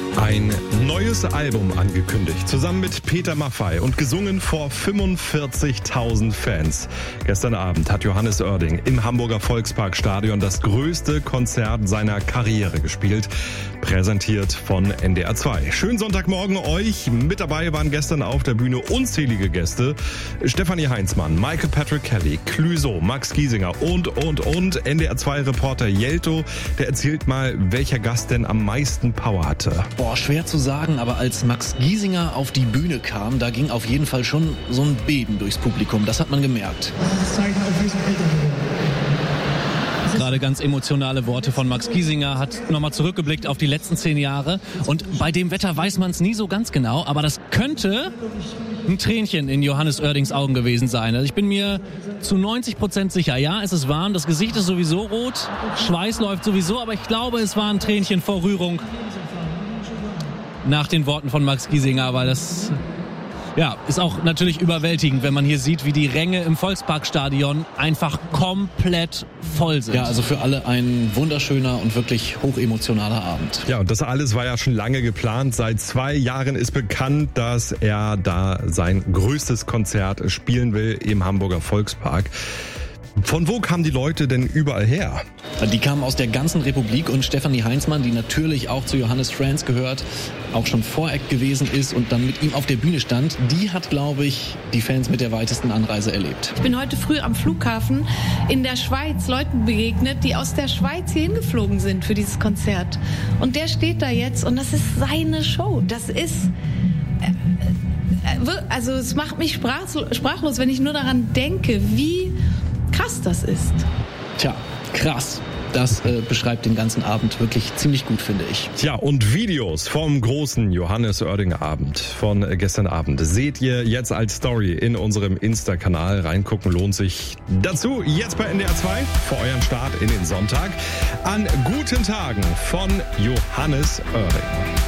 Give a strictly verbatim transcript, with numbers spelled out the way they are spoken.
Ein neues Album angekündigt, zusammen mit Peter Maffay und gesungen vor fünfundvierzigtausend Fans. Gestern Abend hat Johannes Oerding im Hamburger Volksparkstadion das größte Konzert seiner Karriere gespielt, präsentiert von N D R zwei. Schönen Sonntagmorgen euch. Mit dabei waren gestern auf der Bühne unzählige Gäste. Stefanie Heinzmann, Michael Patrick Kelly, Clouseau, Max Giesinger und, und, und. N D R zwei Reporter Jelto, der erzählt mal, welcher Gast denn am meisten Power hatte. Boah, schwer zu sagen, aber als Max Giesinger auf die Bühne kam, da ging auf jeden Fall schon so ein Beben durchs Publikum. Das hat man gemerkt. Gerade ganz emotionale Worte von Max Giesinger, hat nochmal zurückgeblickt auf die letzten zehn Jahre. Und bei dem Wetter weiß man es nie so ganz genau, aber das könnte ein Tränchen in Johannes Oerdings Augen gewesen sein. Also ich bin mir zu neunzig Prozent sicher. Ja, es ist warm, das Gesicht ist sowieso rot, Schweiß läuft sowieso, aber ich glaube, es war ein Tränchen vor Rührung nach den Worten von Max Giesinger, weil das ja, ist auch natürlich überwältigend, wenn man hier sieht, wie die Ränge im Volksparkstadion einfach komplett voll sind. Ja, also für alle ein wunderschöner und wirklich hochemotionaler Abend. Ja, und das alles war ja schon lange geplant. Seit zwei Jahren ist bekannt, dass er da sein größtes Konzert spielen will im Hamburger Volkspark. Von wo kamen die Leute denn überall her? Die kamen aus der ganzen Republik und Stefanie Heinzmann, die natürlich auch zu Johannes Friends gehört, auch schon Voract gewesen ist und dann mit ihm auf der Bühne stand, die hat, glaube ich, die Fans mit der weitesten Anreise erlebt. Ich bin heute früh am Flughafen in der Schweiz Leuten begegnet, die aus der Schweiz hier hingeflogen sind für dieses Konzert. Und der steht da jetzt und das ist seine Show. Das ist... Also es macht mich sprachlos, wenn ich nur daran denke, wie krass das ist. Tja, krass. Das äh, beschreibt den ganzen Abend wirklich ziemlich gut, finde ich. Tja, und Videos vom großen Johannes Oerding Abend von gestern Abend seht ihr jetzt als Story in unserem Insta-Kanal. Reingucken lohnt sich. Dazu jetzt bei N D R zwei für euren Start in den Sonntag an guten Tagen von Johannes Oerding.